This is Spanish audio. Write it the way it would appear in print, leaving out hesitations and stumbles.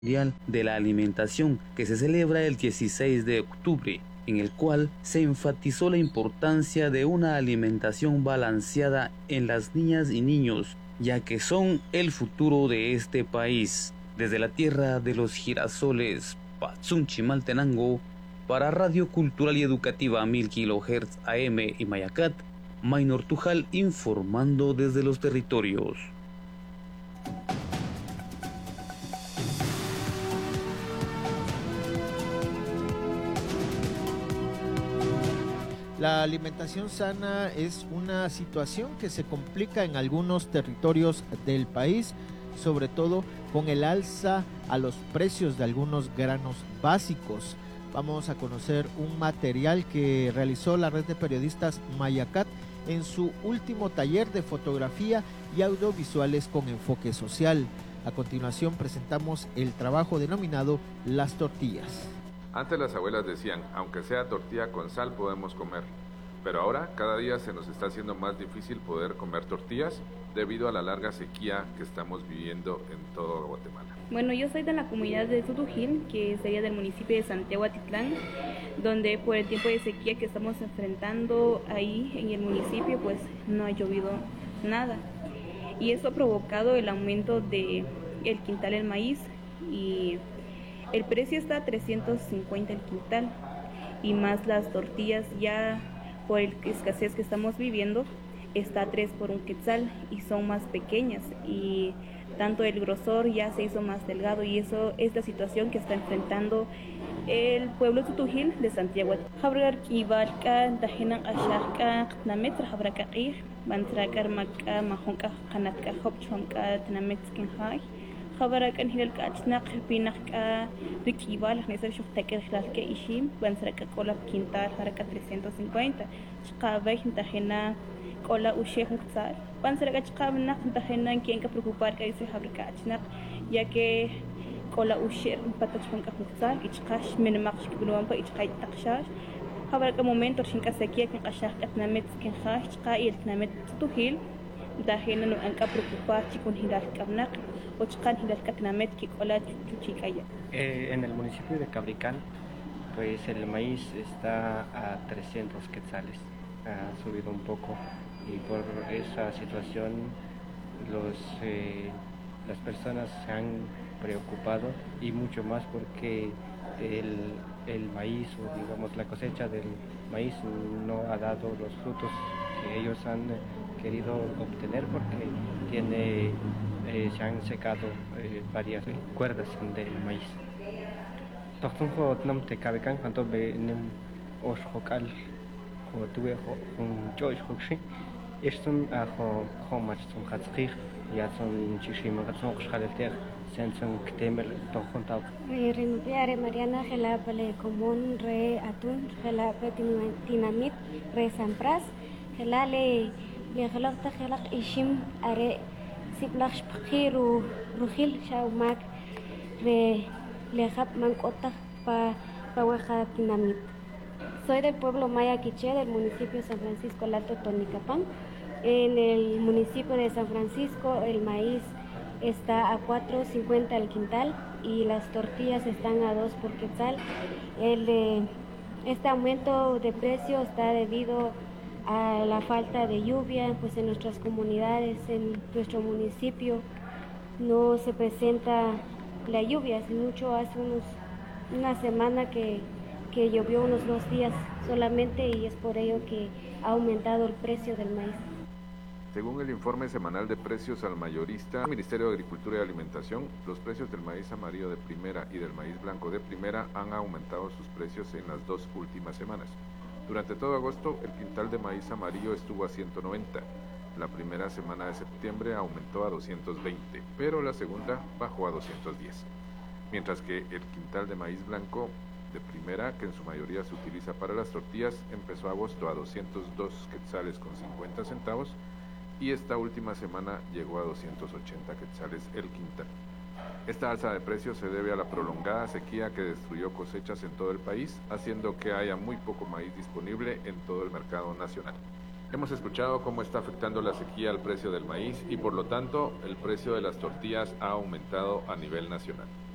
Mundial de la Alimentación, que se celebra el 16 de octubre, en el cual se enfatizó la importancia de una alimentación balanceada en las niñas y niños, ya que son el futuro de este país. Desde la tierra de los girasoles, Pazunchimaltenango, para Radio Cultural y Educativa 1000 kHz AM y Mayacat, Maynor Tujal informando desde los territorios. La alimentación sana es una situación que se complica en algunos territorios del país, sobre todo con el alza a los precios de algunos granos básicos. Vamos a conocer un material que realizó la red de periodistas Mayacat en su último taller de fotografía y audiovisuales con enfoque social. A continuación presentamos el trabajo denominado Las tortillas. Antes las abuelas decían, aunque sea tortilla con sal podemos comer, pero ahora cada día se nos está haciendo más difícil poder comer tortillas debido a la larga sequía que estamos viviendo en todo Guatemala. Bueno, yo soy de la comunidad de Tutujil, que sería del municipio de Santiago Atitlán, donde por el tiempo de sequía que estamos enfrentando ahí en el municipio, pues no ha llovido nada. Y eso ha provocado el aumento del quintal del maíz y el precio está a 350 el quintal, y más las tortillas ya por la escasez que estamos viviendo está a 3 por un quetzal y son más pequeñas, y tanto el grosor ya se hizo más delgado, y eso es la situación que está enfrentando el pueblo Tutujil de Santiago. خبرك أن هلال كأجناق بينك ركيبال نقدر شوف تكر خلال كإشيم بنسرك كولا بكينتار حركة 350 شقابي انتهينا كولا وشيخ مكتار بنسرك شقابنا انتهينا كين كبركوبار كيسي خبرك أجناق يا كي كولا وشير بتش من كمكتار إشقاش من ماقش كبنوان بإشقاي تقشاش خبرك مومنتور شنك سكية كن قشاق أتنامت كن خاش قائل تنامت تطهيل داخلنا نو أنك preocupar chicos hilal kabnak o chican hilal kaknamet kikola chuchikaya. En el municipio de Cabricán, pues el maíz está a 300 quetzales, ha subido un poco, y por esa situación las personas se han preocupado, y mucho más porque el maíz, o digamos la cosecha del maíz, no ha dado los frutos que ellos han querido obtener, porque se han secado varias cuerdas del maíz. Toxunjo te cabecan cuando ven oshokal o tuve un joy hoxi eston ajo mach son hatzqir ya son chishima son xhalter senson ktemer toxonta Renupia Mariana Gela Pale Común Re Atún Gela Petinamit Re Sampras Gela le خلقت خلق إشيم أري سبلاش بخير وروخيل شاوماك لخب من قطة pa Tinamit. Soy del pueblo maya quiché del municipio de San Francisco Alto Tonicapán. En el municipio de San Francisco el maíz está a 4.50 el quintal y las tortillas están a 2 por quetzal. Este aumento de precio está debido a la falta de lluvia, pues en nuestras comunidades, en nuestro municipio no se presenta la lluvia, hace mucho, hace una semana que llovió unos 2 días solamente, y es por ello que ha aumentado el precio del maíz. Según el informe semanal de precios al mayorista del Ministerio de Agricultura y Alimentación, los precios del maíz amarillo de primera y del maíz blanco de primera han aumentado sus precios en las 2 últimas semanas. Durante todo agosto, el quintal de maíz amarillo estuvo a 190. La primera semana de septiembre aumentó a 220, pero la segunda bajó a 210. Mientras que el quintal de maíz blanco de primera, que en su mayoría se utiliza para las tortillas, empezó agosto a 202 quetzales con 50 centavos y esta última semana llegó a 280 quetzales el quintal. Esta alza de precios se debe a la prolongada sequía que destruyó cosechas en todo el país, haciendo que haya muy poco maíz disponible en todo el mercado nacional. Hemos escuchado cómo está afectando la sequía al precio del maíz y por lo tanto el precio de las tortillas ha aumentado a nivel nacional.